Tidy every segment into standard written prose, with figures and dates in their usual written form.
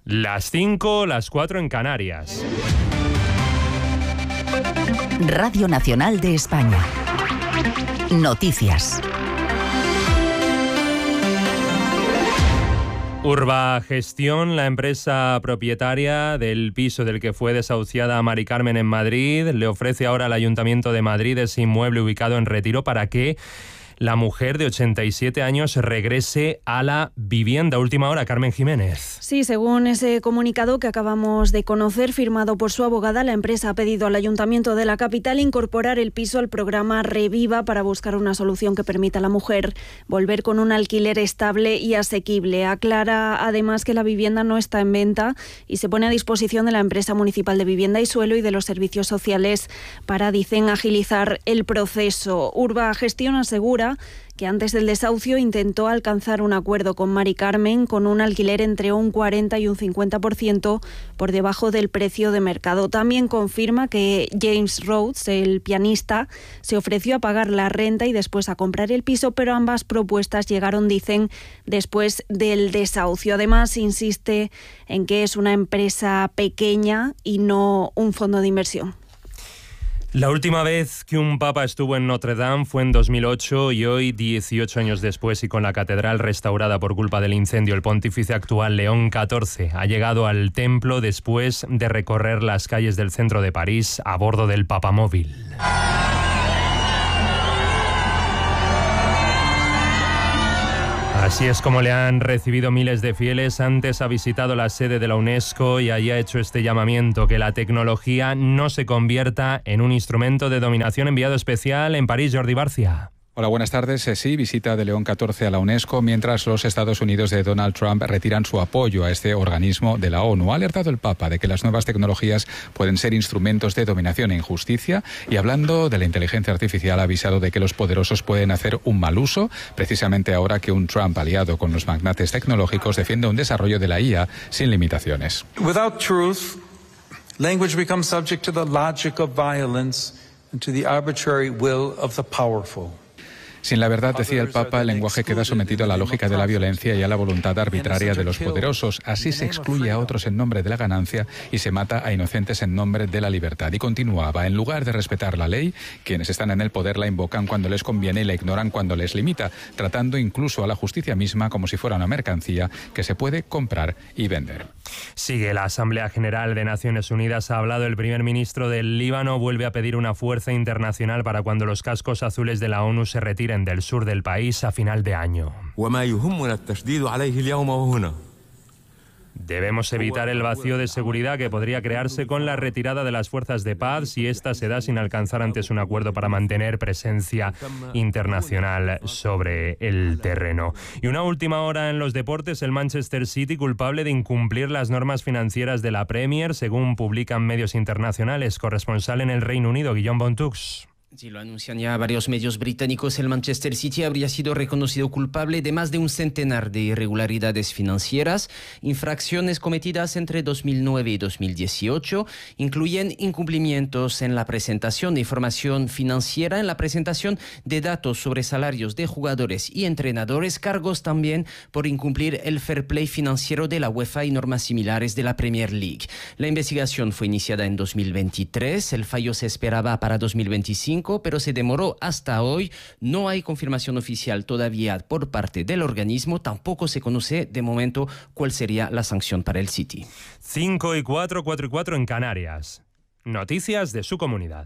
Las 5, las 4 en Canarias. Radio Nacional de España. Noticias. Urbagestión, la empresa propietaria del piso del que fue desahuciada a Mari Carmen en Madrid, le ofrece ahora al Ayuntamiento de Madrid ese inmueble ubicado en Retiro para que la mujer de 87 años regrese a la vivienda. Última hora, Carmen Jiménez. Sí, según ese comunicado que acabamos de conocer, firmado por su abogada, la empresa ha pedido al Ayuntamiento de la capital incorporar el piso al programa Reviva para buscar una solución que permita a la mujer volver con un alquiler estable y asequible. Aclara además que la vivienda no está en venta y se pone a disposición de la empresa municipal de vivienda y suelo y de los servicios sociales para, dicen, agilizar el proceso. Urbagestión asegura que antes del desahucio intentó alcanzar un acuerdo con Mari Carmen con un alquiler entre un 40 y un 50% por debajo del precio de mercado. También confirma que James Rhodes, el pianista, se ofreció a pagar la renta y después a comprar el piso, pero ambas propuestas llegaron, dicen, después del desahucio. Además, insiste en que es una empresa pequeña y no un fondo de inversión. La última vez que un papa estuvo en Notre Dame fue en 2008 y hoy, 18 años después y con la catedral restaurada por culpa del incendio, el pontífice actual León XIV ha llegado al templo después de recorrer las calles del centro de París a bordo del papamóvil. Así es como le han recibido miles de fieles. Antes ha visitado la sede de la UNESCO y allí ha hecho este llamamiento: que la tecnología no se convierta en un instrumento de dominación. Enviado especial en París, Jordi Barcia. Hola, buenas tardes. Sí, visita de León XIV a la UNESCO mientras los Estados Unidos de Donald Trump retiran su apoyo a este organismo de la ONU. Ha alertado el Papa de que las nuevas tecnologías pueden ser instrumentos de dominación e injusticia y, hablando de la inteligencia artificial, ha avisado de que los poderosos pueden hacer un mal uso, precisamente ahora que un Trump aliado con los magnates tecnológicos defiende un desarrollo de la IA sin limitaciones. Without truth, language becomes subject to the logic of violence and to the arbitrary will of the powerful. Sin la verdad, decía el Papa, el lenguaje queda sometido a la lógica de la violencia y a la voluntad arbitraria de los poderosos. Así se excluye a otros en nombre de la ganancia y se mata a inocentes en nombre de la libertad. Y continuaba: en lugar de respetar la ley, quienes están en el poder la invocan cuando les conviene y la ignoran cuando les limita, tratando incluso a la justicia misma como si fuera una mercancía que se puede comprar y vender. Sigue la Asamblea General de Naciones Unidas. Ha hablado el primer ministro del Líbano. Vuelve a pedir una fuerza internacional para cuando los cascos azules de la ONU se retiren del sur del país a final de año. Debemos evitar el vacío de seguridad que podría crearse con la retirada de las fuerzas de paz si esta se da sin alcanzar antes un acuerdo para mantener presencia internacional sobre el terreno. Y una última hora en los deportes: el Manchester City culpable de incumplir las normas financieras de la Premier, según publican medios internacionales. Corresponsal en el Reino Unido, Guillaume Bontux. Sí, lo anuncian ya varios medios británicos. El Manchester City habría sido reconocido culpable de más de un centenar de irregularidades financieras. Infracciones cometidas entre 2009 y 2018 incluyen incumplimientos en la presentación de información financiera, en la presentación de datos sobre salarios de jugadores y entrenadores, cargos también por incumplir el fair play financiero de la UEFA y normas similares de la Premier League. La investigación fue iniciada en 2023, el fallo se esperaba para 2025, pero se demoró hasta hoy. No hay confirmación oficial todavía por parte del organismo. Tampoco se conoce de momento cuál sería la sanción para el City. 5 y 4, 4 y 4 en Canarias. Noticias de su comunidad.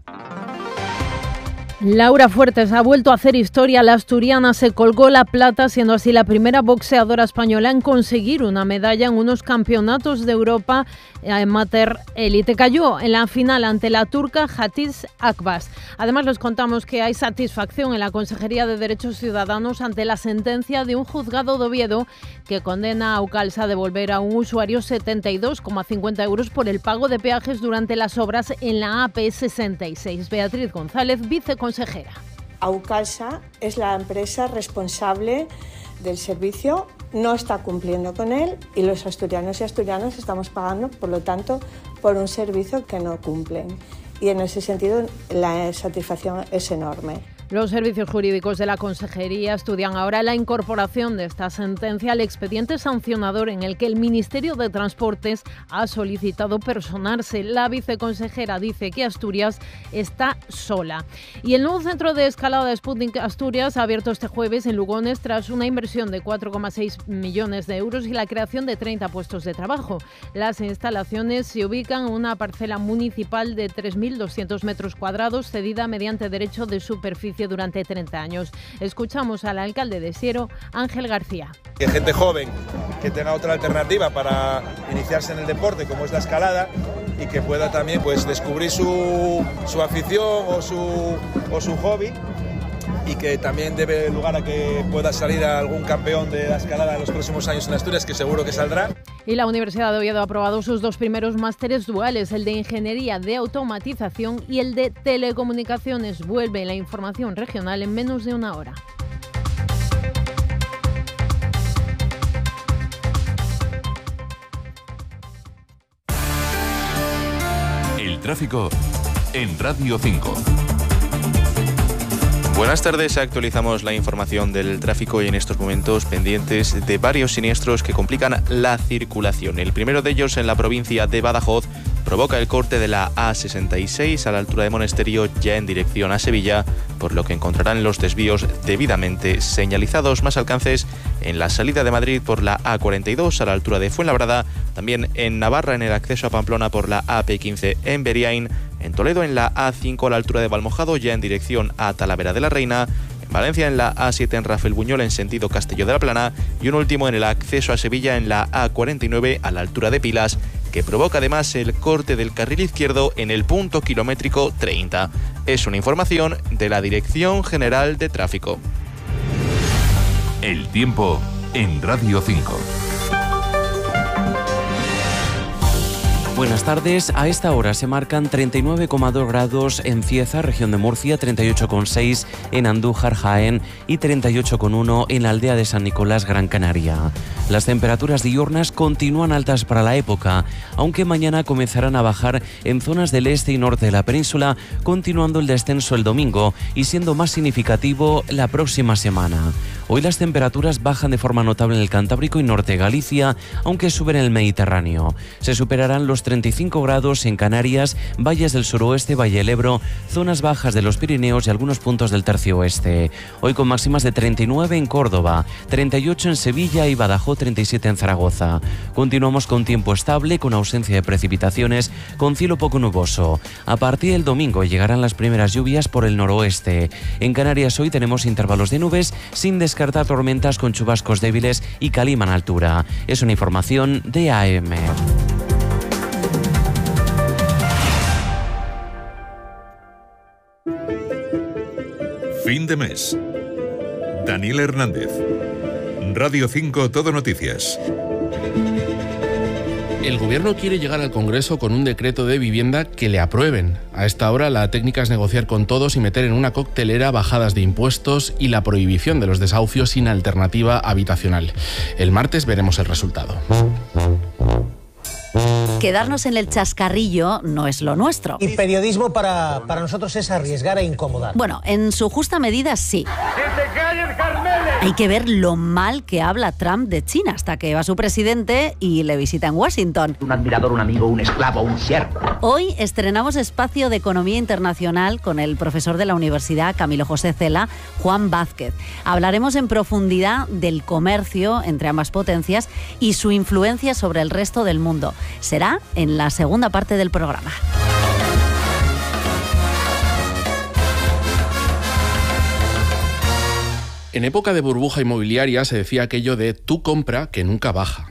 Laura Fuertes ha vuelto a hacer historia. La asturiana se colgó la plata, siendo así la primera boxeadora española en conseguir una medalla en unos campeonatos de Europa amateur élite. Cayó en la final ante la turca Hatice Akbas. Además, les contamos que hay satisfacción en la Consejería de Derechos Ciudadanos ante la sentencia de un juzgado de Oviedo que condena a Aucalsa a devolver a un usuario 72,50 euros por el pago de peajes durante las obras en la AP66. Beatriz González, viceconsejera. Aucalsa es la empresa responsable del servicio, no está cumpliendo con él y los asturianos y asturianas estamos pagando, por lo tanto, por un servicio que no cumplen. Y en ese sentido la satisfacción es enorme. Los servicios jurídicos de la Consejería estudian ahora la incorporación de esta sentencia al expediente sancionador en el que el Ministerio de Transportes ha solicitado personarse. La viceconsejera dice que Asturias está sola. Y el nuevo centro de escalada Sputnik Asturias ha abierto este jueves en Lugones tras una inversión de 4,6 millones de euros y la creación de 30 puestos de trabajo. Las instalaciones se ubican en una parcela municipal de 3.200 metros cuadrados cedida mediante derecho de superficie durante 30 años. Escuchamos al alcalde de Siero, Ángel García. Que gente joven que tenga otra alternativa para iniciarse en el deporte como es la escalada y que pueda también pues descubrir su afición o su hobby, y que también debe lugar a que pueda salir algún campeón de la escalada en los próximos años en Asturias, que seguro que saldrá. Y la Universidad de Oviedo ha aprobado sus 2 primeros másteres duales, el de Ingeniería de Automatización y el de Telecomunicaciones. Vuelve la información regional en menos de una hora. El tráfico en Radio 5. Buenas tardes, actualizamos la información del tráfico y en estos momentos pendientes de varios siniestros que complican la circulación. El primero de ellos en la provincia de Badajoz provoca el corte de la A66 a la altura de Monesterio ya en dirección a Sevilla, por lo que encontrarán los desvíos debidamente señalizados. Más alcances en la salida de Madrid por la A42 a la altura de Fuenlabrada, también en Navarra en el acceso a Pamplona por la AP15 en Beriain, en Toledo en la A5 a la altura de Valmojado ya en dirección a Talavera de la Reina, en Valencia en la A7 en Rafelbuñol en sentido Castelló de la Plana y un último en el acceso a Sevilla en la A49 a la altura de Pilas, que provoca además el corte del carril izquierdo en el punto kilométrico 30. Es una información de la Dirección General de Tráfico. El tiempo en Radio 5. Buenas tardes. A esta hora se marcan 39,2 grados en Cieza, región de Murcia, 38,6 en Andújar, Jaén y 38,1 en la aldea de San Nicolás, Gran Canaria. Las temperaturas diurnas continúan altas para la época, aunque mañana comenzarán a bajar en zonas del este y norte de la península, continuando el descenso el domingo y siendo más significativo la próxima semana. Hoy las temperaturas bajan de forma notable en el Cantábrico y norte de Galicia, aunque suben en el Mediterráneo. Se superarán los 35 grados en Canarias, valles del suroeste, Valle del Ebro, zonas bajas de los Pirineos y algunos puntos del tercio oeste. Hoy con máximas de 39 en Córdoba, 38 en Sevilla y Badajoz, 37 en Zaragoza. Continuamos con tiempo estable, con ausencia de precipitaciones, con cielo poco nuboso. A partir del domingo llegarán las primeras lluvias por el noroeste. En Canarias hoy tenemos intervalos de nubes, sin descartar tormentas con chubascos débiles y calima en altura. Es una información de AM. Fin de mes. Daniel Hernández. Radio 5 Todo Noticias. El Gobierno quiere llegar al Congreso con un decreto de vivienda que le aprueben. A esta hora la técnica es negociar con todos y meter en una coctelera bajadas de impuestos y la prohibición de los desahucios sin alternativa habitacional. El martes veremos el resultado. Quedarnos en el chascarrillo no es lo nuestro. Y periodismo para nosotros es arriesgar e incomodar. Bueno, en su justa medida sí. ¡Que te calles, Carmele! Hay que ver lo mal que habla Trump de China hasta que va su presidente y le visita en Washington. Un admirador, un amigo, un esclavo, un siervo. Hoy estrenamos Espacio de Economía Internacional con el profesor de la Universidad Camilo José Cela, Juan Vázquez. Hablaremos en profundidad del comercio entre ambas potencias y su influencia sobre el resto del mundo. Será en la segunda parte del programa. En época de burbuja inmobiliaria se decía aquello de tú compra que nunca baja.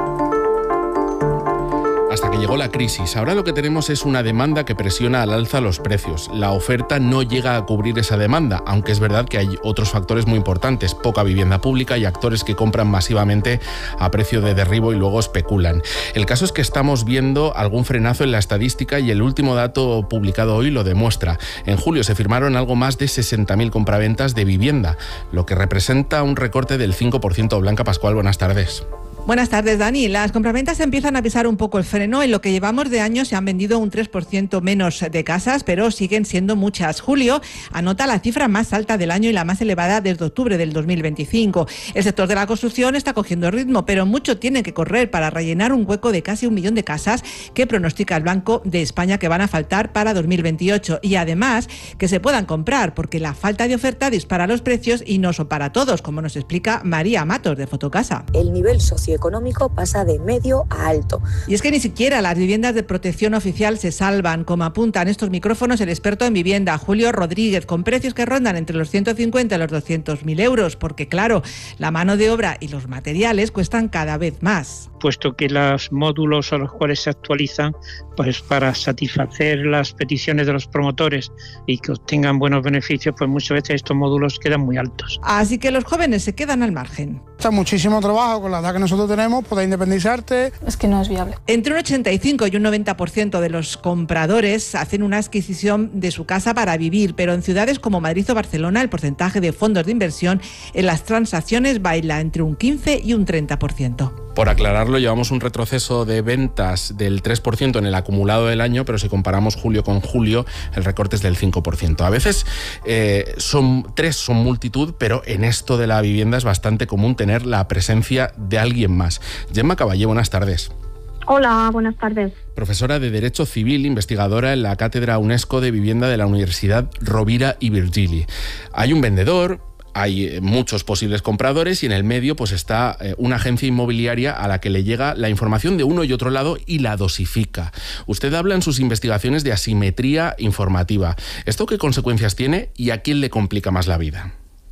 Hasta que llegó la crisis. Ahora lo que tenemos es una demanda que presiona al alza los precios. La oferta no llega a cubrir esa demanda, aunque es verdad que hay otros factores muy importantes, poca vivienda pública y actores que compran masivamente a precio de derribo y luego especulan. El caso es que estamos viendo algún frenazo en la estadística y el último dato publicado hoy lo demuestra. En julio se firmaron algo más de 60.000 compraventas de vivienda, lo que representa un recorte del 5%. Blanca Pascual, buenas tardes. Buenas tardes, Dani. Las compraventas empiezan a pisar un poco el freno. En lo que llevamos de año se han vendido un 3% menos de casas, pero siguen siendo muchas. Julio anota la cifra más alta del año y la más elevada desde octubre del 2025. El sector de la construcción está cogiendo ritmo, pero mucho tiene que correr para rellenar un hueco de casi 1 millón de casas que pronostica el Banco de España que van a faltar para 2028. Y además que se puedan comprar, porque la falta de oferta dispara los precios y no son para todos, como nos explica María Matos de Fotocasa. El nivel socioeconómico pasa de medio a alto. Y es que ni siquiera las viviendas de protección oficial se salvan, como apunta en estos micrófonos el experto en vivienda, Julio Rodríguez, con precios que rondan entre los 150 y los 200.000 euros, porque claro, la mano de obra y los materiales cuestan cada vez más. Puesto que los módulos a los cuales se actualizan, pues para satisfacer las peticiones de los promotores y que obtengan buenos beneficios, pues muchas veces estos módulos quedan muy altos. Así que los jóvenes se quedan al margen. Está muchísimo trabajo con la edad que nosotros tenemos, poder independizarte. Es que no es viable. Entre un 85 y un 90% de los compradores hacen una adquisición de su casa para vivir, pero en ciudades como Madrid o Barcelona el porcentaje de fondos de inversión en las transacciones baila entre un 15 y un 30%. Por aclararlo, llevamos un retroceso de ventas del 3% en el acumulado del año, pero si comparamos julio con julio, el recorte es del 5%. A veces son multitud, pero en esto de la vivienda es bastante común tener la presencia de alguien más. Gemma Caballé, buenas tardes. Hola, buenas tardes. Profesora de Derecho Civil, investigadora en la Cátedra UNESCO de Vivienda de la Universidad Rovira i Virgili. Hay un vendedor, hay muchos posibles compradores y en el medio pues está una agencia inmobiliaria a la que le llega la información de uno y otro lado y la dosifica. Usted habla en sus investigaciones de asimetría informativa. ¿Esto qué consecuencias tiene y a quién le complica más la vida?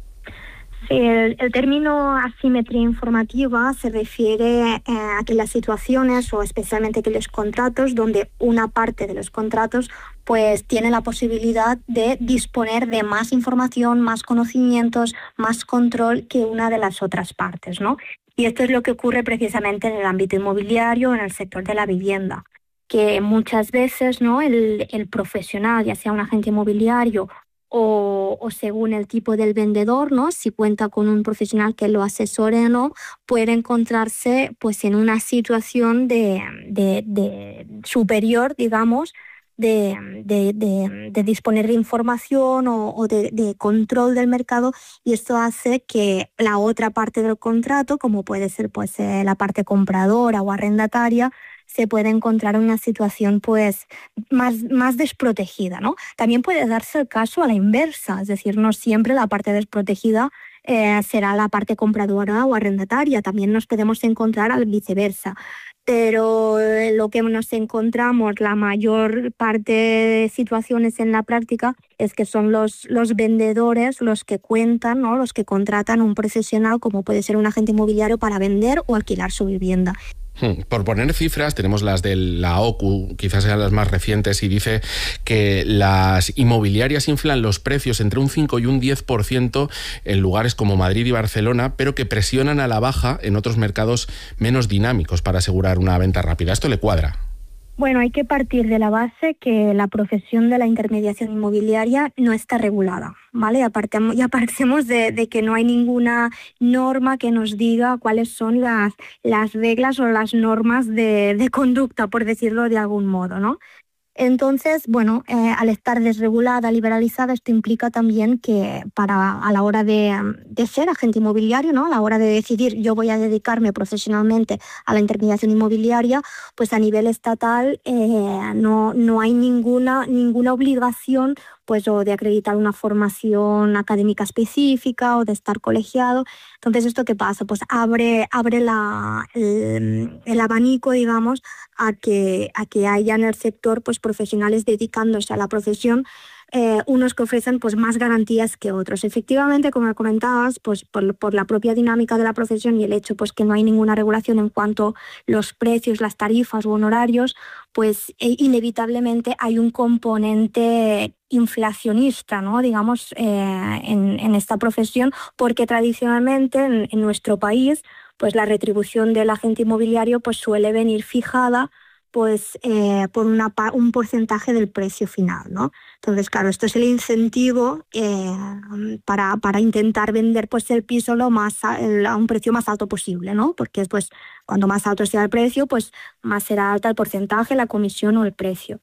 Sí, el término asimetría informativa se refiere a aquellas situaciones o especialmente aquellos contratos donde una parte de los contratos pues tiene la posibilidad de disponer de más información, más conocimientos, más control que una de las otras partes, ¿no? Y esto es lo que ocurre precisamente en el ámbito inmobiliario, en el sector de la vivienda, que muchas veces, ¿no?, el profesional, ya sea un agente inmobiliario o según el tipo del vendedor, ¿no?, si cuenta con un profesional que lo asesore o no, puede encontrarse pues en una situación de superior, digamos, de disponer de información o de control del mercado, y esto hace que la otra parte del contrato, como puede ser pues la parte compradora o arrendataria, se puede encontrar en una situación pues más desprotegida, ¿no? También puede darse el caso a la inversa, es decir, no siempre la parte desprotegida será la parte compradora o arrendataria, también nos podemos encontrar al viceversa. Pero lo que nos encontramos la mayor parte de situaciones en la práctica es que son los vendedores los que cuentan, ¿no?, los que contratan a un profesional como puede ser un agente inmobiliario para vender o alquilar su vivienda. Por poner cifras, tenemos las de la OCU, quizás sean las más recientes, y dice que las inmobiliarias inflan los precios entre un 5 y un 10% en lugares como Madrid y Barcelona, pero que presionan a la baja en otros mercados menos dinámicos para asegurar una venta rápida. ¿Esto le cuadra? Bueno, hay que partir de la base que la profesión de la intermediación inmobiliaria no está regulada, ¿vale? Ya partimos de que no hay ninguna norma que nos diga cuáles son las reglas o las normas de conducta, por decirlo de algún modo, ¿no? Entonces, bueno, al estar desregulada, liberalizada, esto implica también que a la hora de ser agente inmobiliario, ¿no?, a la hora de decidir yo voy a dedicarme profesionalmente a la intermediación inmobiliaria, pues a nivel estatal no hay ninguna obligación pues o de acreditar una formación académica específica o de estar colegiado. Entonces, ¿esto qué pasa? Pues abre el abanico, digamos, a que haya en el sector pues profesionales dedicándose a la profesión, unos que ofrecen pues más garantías que otros. Efectivamente, como comentabas, pues por la propia dinámica de la profesión y el hecho pues que no hay ninguna regulación en cuanto a los precios, las tarifas u honorarios, pues inevitablemente hay un componente inflacionista, ¿no?, digamos, en esta profesión, porque tradicionalmente en nuestro país pues la retribución del agente inmobiliario pues suele venir fijada pues por un porcentaje del precio final, ¿no? Entonces, claro, esto es el incentivo para intentar vender pues el piso a un precio más alto posible, ¿no? Porque pues cuando más alto sea el precio, pues más será alta el porcentaje, la comisión o el precio.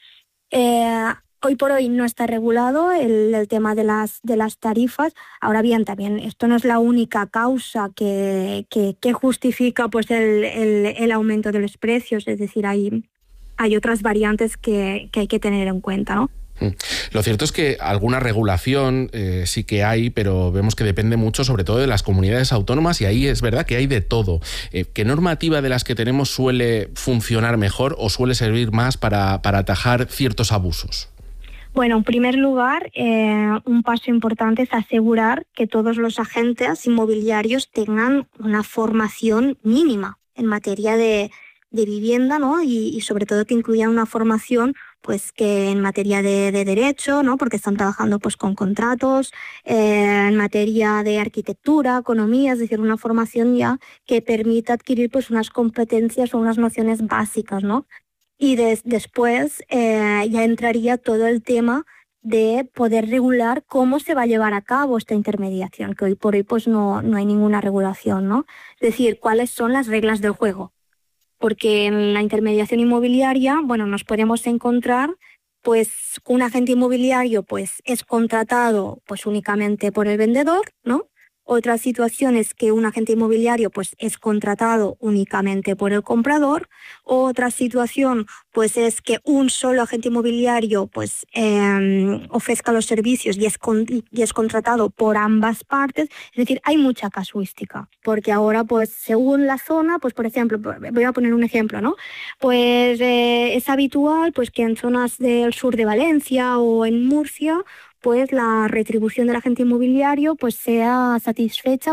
Hoy por hoy no está regulado el tema de las tarifas. Ahora bien, también esto no es la única causa que justifica pues el aumento de los precios. Es decir, hay otras variantes que hay que tener en cuenta, ¿no? Lo cierto es que alguna regulación sí que hay, pero vemos que depende mucho sobre todo de las comunidades autónomas, y ahí es verdad que hay de todo. ¿Qué normativa de las que tenemos suele funcionar mejor o suele servir más para atajar ciertos abusos? Bueno, en primer lugar, un paso importante es asegurar que todos los agentes inmobiliarios tengan una formación mínima en materia de vivienda, ¿no? Y sobre todo que incluyan una formación pues que en materia de derecho, ¿no? Porque están trabajando pues con contratos, en materia de arquitectura, economía, es decir, una formación ya que permita adquirir pues unas competencias o unas nociones básicas, ¿no? Y después ya entraría todo el tema de poder regular cómo se va a llevar a cabo esta intermediación, que hoy por hoy pues no hay ninguna regulación, ¿no? Es decir, cuáles son las reglas del juego. Porque en la intermediación inmobiliaria, bueno, nos podemos encontrar pues un agente inmobiliario pues es contratado pues únicamente por el vendedor, ¿no? Otra situación es que un agente inmobiliario pues es contratado únicamente por el comprador. Otra situación pues es que un solo agente inmobiliario pues ofrezca los servicios y es contratado por ambas partes. Es decir, hay mucha casuística, porque ahora pues según la zona, pues por ejemplo, voy a poner un ejemplo, ¿no? Pues es habitual pues que en zonas del sur de Valencia o en Murcia pues la retribución del agente inmobiliario pues sea satisfecha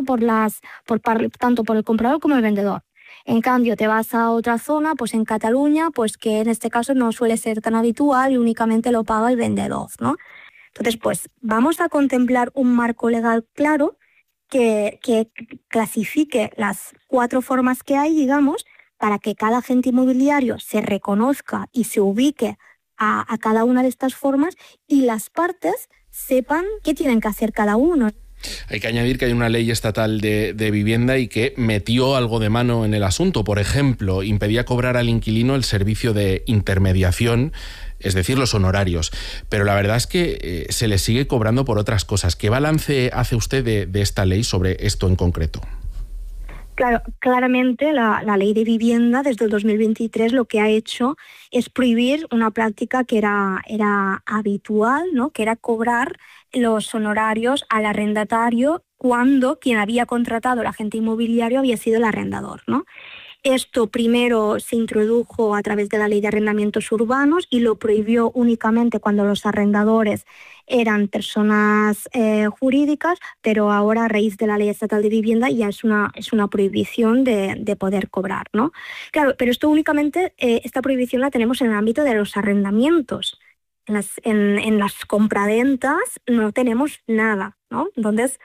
tanto por el comprador como el vendedor. En cambio, te vas a otra zona, pues en Cataluña, pues que en este caso no suele ser tan habitual y únicamente lo paga el vendedor, ¿no? Entonces, pues vamos a contemplar un marco legal claro que clasifique las 4 formas que hay, digamos, para que cada agente inmobiliario se reconozca y se ubique a cada una de estas formas y las partes sepan qué tienen que hacer cada uno. Hay que añadir que hay una ley estatal de vivienda y que metió algo de mano en el asunto. Por ejemplo, impedía cobrar al inquilino el servicio de intermediación, es decir, los honorarios. Pero la verdad es que se le sigue cobrando por otras cosas. ¿Qué balance hace usted de esta ley sobre esto en concreto? Claro, claramente la ley de vivienda desde el 2023 lo que ha hecho es prohibir una práctica que era habitual, ¿no? Que era cobrar los honorarios al arrendatario cuando quien había contratado el agente inmobiliario había sido el arrendador, ¿no? Esto primero se introdujo a través de la Ley de Arrendamientos Urbanos y lo prohibió únicamente cuando los arrendadores eran personas jurídicas, pero ahora a raíz de la Ley Estatal de Vivienda ya es una prohibición de poder cobrar, ¿no? Claro, pero esto únicamente, esta prohibición la tenemos en el ámbito de los arrendamientos. En las compraventas no tenemos nada, ¿no? Entonces,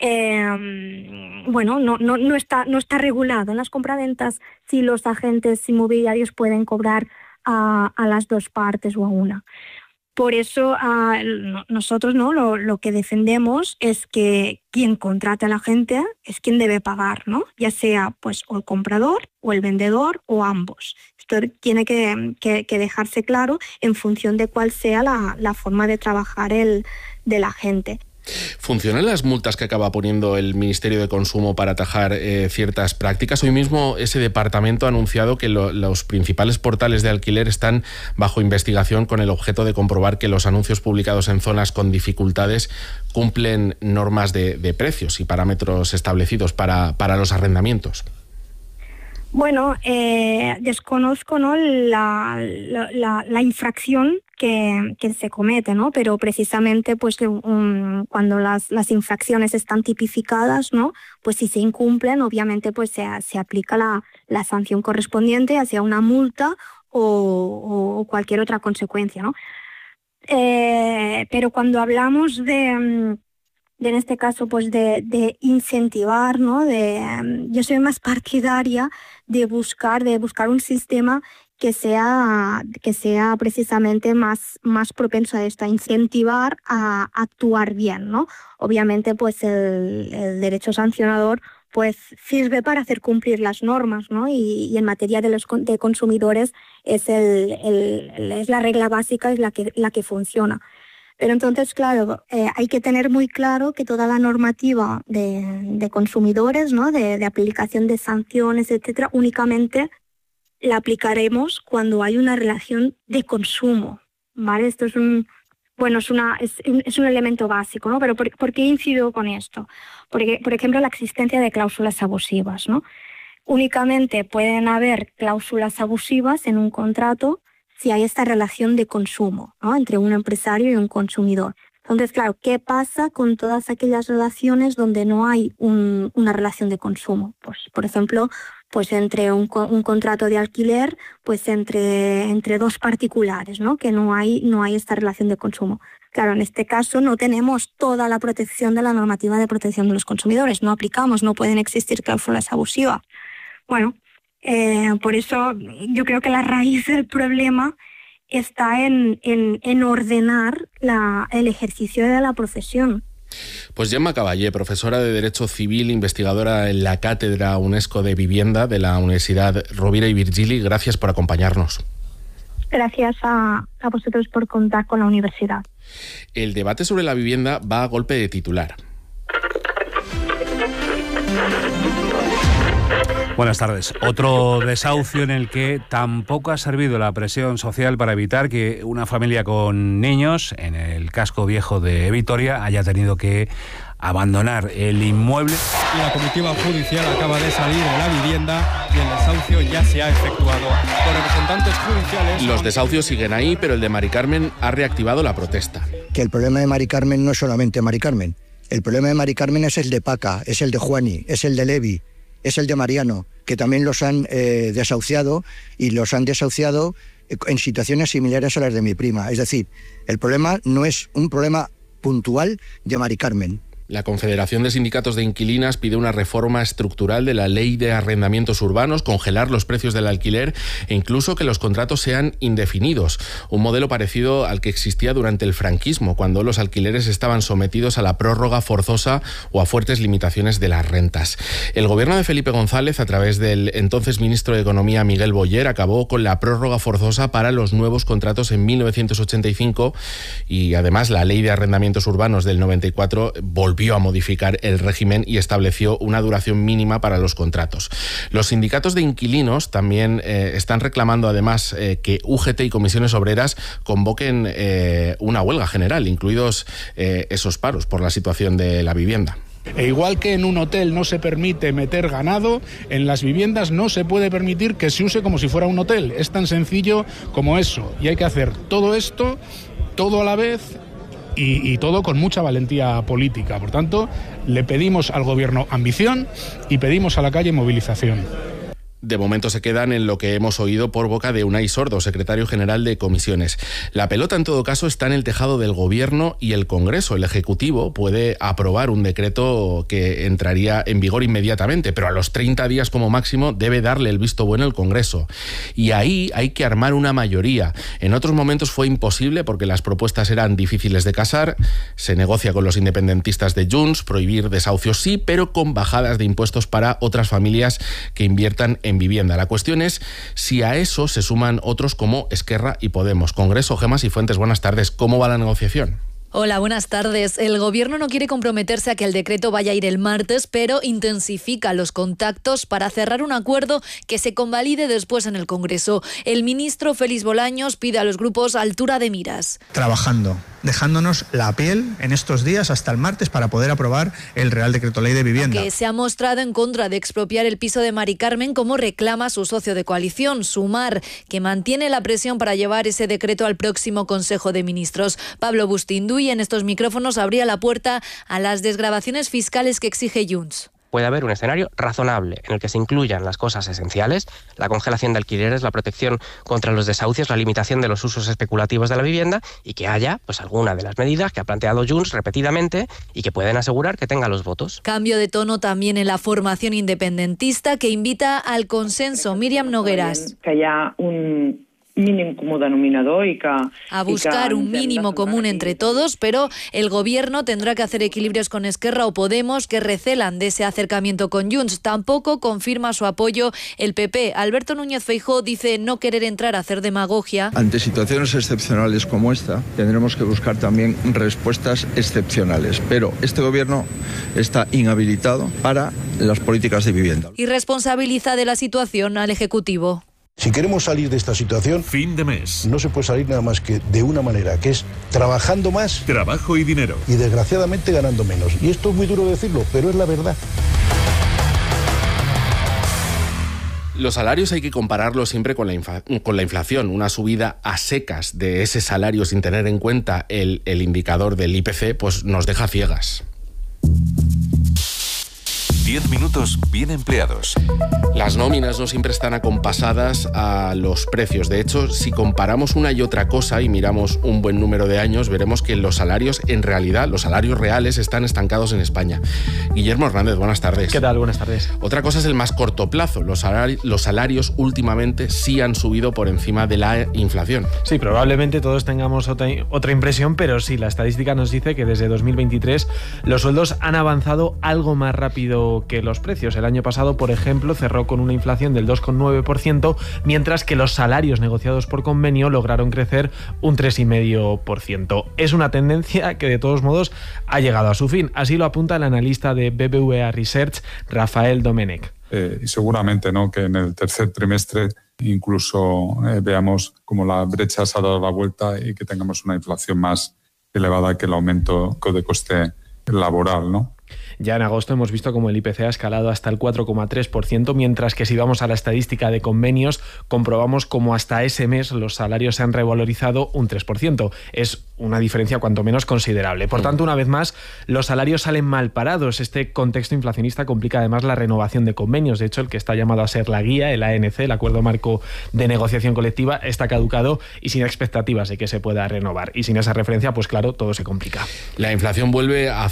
bueno, no está regulado en las compraventas si los agentes inmobiliarios pueden cobrar a las dos partes o a una. Por eso nosotros lo que defendemos es que quien contrata a la agente es quien debe pagar, ¿no? Ya sea pues o el comprador o el vendedor o ambos. Esto tiene que dejarse claro en función de cuál sea la forma de trabajar del agente. ¿Funcionan las multas que acaba poniendo el Ministerio de Consumo para atajar ciertas prácticas? Hoy mismo ese departamento ha anunciado que los principales portales de alquiler están bajo investigación con el objeto de comprobar que los anuncios publicados en zonas con dificultades cumplen normas de precios y parámetros establecidos para los arrendamientos. Bueno, desconozco, ¿no?, la infracción que se comete, ¿no? Pero precisamente pues cuando las infracciones están tipificadas, ¿no?, pues si se incumplen, obviamente pues se aplica la sanción correspondiente, ya sea una multa o cualquier otra consecuencia, ¿no? Pero cuando hablamos de en este caso, pues de incentivar, ¿no? Yo soy más partidaria de buscar un sistema que sea precisamente más propenso a esto, a incentivar a actuar bien, ¿no? Obviamente, pues el derecho sancionador pues sirve para hacer cumplir las normas, ¿no? Y en materia de consumidores es la regla básica, es la que funciona. Pero entonces, claro, hay que tener muy claro que toda la normativa de consumidores, ¿no? de aplicación de sanciones, etcétera, únicamente la aplicaremos cuando hay una relación de consumo, ¿vale? Esto es un elemento básico, ¿no? Pero ¿por qué incido con esto? Porque, por ejemplo, la existencia de cláusulas abusivas, ¿no? Únicamente pueden haber cláusulas abusivas en un contrato si hay esta relación de consumo, ¿no? Entre un empresario y un consumidor. Entonces, claro, ¿qué pasa con todas aquellas relaciones donde no hay una relación de consumo? Pues, por ejemplo, pues entre un contrato de alquiler, pues entre dos particulares, ¿no? Que no hay esta relación de consumo. Claro, en este caso no tenemos toda la protección de la normativa de protección de los consumidores, no aplicamos, no pueden existir cláusulas abusivas. Bueno, por eso yo creo que la raíz del problema está en ordenar el ejercicio de la profesión. Pues Gemma Caballé, profesora de Derecho Civil, investigadora en la Cátedra UNESCO de Vivienda de la Universidad Rovira i Virgili, gracias por acompañarnos. Gracias a vosotros por contar con la universidad. El debate sobre la vivienda va a golpe de titular. Buenas tardes. Otro desahucio en el que tampoco ha servido la presión social para evitar que una familia con niños en el casco viejo de Vitoria haya tenido que abandonar el inmueble. La comitiva judicial acaba de salir de la vivienda y el desahucio ya se ha efectuado. Los representantes judiciales... Los desahucios siguen ahí, pero el de Mari Carmen ha reactivado la protesta. Que el problema de Mari Carmen no es solamente Mari Carmen. El problema de Mari Carmen es el de Paca, es el de Juani, es el de Levi, es el de Mariano, que también los han desahuciado, y los han desahuciado en situaciones similares a las de mi prima. Es decir, el problema no es un problema puntual de Mari Carmen. La Confederación de Sindicatos de Inquilinas pide una reforma estructural de la Ley de Arrendamientos Urbanos, congelar los precios del alquiler e incluso que los contratos sean indefinidos. Un modelo parecido al que existía durante el franquismo, cuando los alquileres estaban sometidos a la prórroga forzosa o a fuertes limitaciones de las rentas. El gobierno de Felipe González, a través del entonces ministro de Economía Miguel Boyer, acabó con la prórroga forzosa para los nuevos contratos en 1985 y además la Ley de Arrendamientos Urbanos del 94 volvió a modificar el régimen y estableció una duración mínima para los contratos. Los sindicatos de inquilinos también están reclamando además que UGT y comisiones obreras convoquen una huelga general, incluidos esos paros por la situación de la vivienda. E igual que en un hotel no se permite meter ganado, en las viviendas no se puede permitir que se use como si fuera un hotel. Es tan sencillo como eso. Y hay que hacer todo esto, todo a la vez, y todo con mucha valentía política. Por tanto, le pedimos al gobierno ambición y pedimos a la calle movilización. De momento se quedan en lo que hemos oído por boca de Unai Sordo, secretario general de comisiones. La pelota, en todo caso, está en el tejado del Gobierno y el Congreso. El Ejecutivo puede aprobar un decreto que entraría en vigor inmediatamente, pero a los 30 días como máximo debe darle el visto bueno el Congreso. Y ahí hay que armar una mayoría. En otros momentos fue imposible porque las propuestas eran difíciles de casar. Se negocia con los independentistas de Junts, prohibir desahucios sí, pero con bajadas de impuestos para otras familias que inviertan en vivienda. La cuestión es si a eso se suman otros como Esquerra y Podemos. Congreso, Gemas y Fuentes, buenas tardes. ¿Cómo va la negociación? Hola, buenas tardes. El Gobierno no quiere comprometerse a que el decreto vaya a ir el martes, pero intensifica los contactos para cerrar un acuerdo que se convalide después en el Congreso. El ministro Félix Bolaños pide a los grupos altura de miras. Trabajando, dejándonos la piel en estos días hasta el martes para poder aprobar el Real Decreto Ley de Vivienda. Que se ha mostrado en contra de expropiar el piso de Mari Carmen, como reclama su socio de coalición, Sumar, que mantiene la presión para llevar ese decreto al próximo Consejo de Ministros. Pablo Bustinduy en estos micrófonos abría la puerta a las desgravaciones fiscales que exige Junts. puede haber un escenario razonable en el que se incluyan las cosas esenciales, la congelación de alquileres, la protección contra los desahucios, la limitación de los usos especulativos de la vivienda y que haya pues alguna de las medidas que ha planteado Junts repetidamente y que pueden asegurar que tenga los votos. Cambio de tono también en la formación independentista que invita al consenso. Míriam Nogueras. Que haya un mínim comú denominador a buscar un mínimo común entre todos, pero el gobierno tendrá que hacer equilibrios con Esquerra o Podemos, que recelan de ese acercamiento con Junts. Tampoco confirma su apoyo el PP. Alberto Núñez Feijóo dice no querer entrar a hacer demagogia. Ante situaciones excepcionales como esta, tendremos que buscar también respuestas excepcionales, pero este gobierno está inhabilitado para las políticas de vivienda. Y responsabiliza de la situación al Ejecutivo. Si queremos salir de esta situación, fin de mes, no se puede salir nada más que de una manera, que es trabajando más, trabajo y dinero, y desgraciadamente ganando menos. Y esto es muy duro decirlo, pero es la verdad. Los salarios hay que compararlos siempre con la inflación. Una subida a secas de ese salario sin tener en cuenta el indicador del IPC, pues nos deja ciegas. 10 minutos bien empleados. Las nóminas no siempre están acompasadas a los precios. De hecho, si comparamos una y otra cosa y miramos un buen número de años, veremos que los salarios, en realidad, los salarios reales están estancados en España. Guillermo Hernández, buenas tardes. ¿Qué tal? Buenas tardes. Otra cosa es el más corto plazo. Los salarios últimamente sí han subido por encima de la inflación. Sí, probablemente todos tengamos otra impresión, pero sí, la estadística nos dice que desde 2023 los sueldos han avanzado algo más rápido que los precios. El año pasado, por ejemplo, cerró con una inflación del 2,9%, mientras que los salarios negociados por convenio lograron crecer un 3,5%. Es una tendencia que de todos modos ha llegado a su fin. Así lo apunta el analista de BBVA Research, Rafael Domenech. Y seguramente, ¿no?, que en el tercer trimestre incluso veamos como la brecha se ha dado la vuelta y que tengamos una inflación más elevada que el aumento de coste laboral, ¿no? Ya en agosto hemos visto como el IPC ha escalado hasta el 4,3%, mientras que si vamos a la estadística de convenios, comprobamos como hasta ese mes los salarios se han revalorizado un 3%. Es una diferencia cuanto menos considerable. Por tanto, una vez más, los salarios salen mal parados. Este contexto inflacionista complica además la renovación de convenios. De hecho, el que está llamado a ser la guía, el ANC, el Acuerdo Marco de Negociación Colectiva, está caducado y sin expectativas de que se pueda renovar. Y sin esa referencia, pues claro, todo se complica. La inflación vuelve a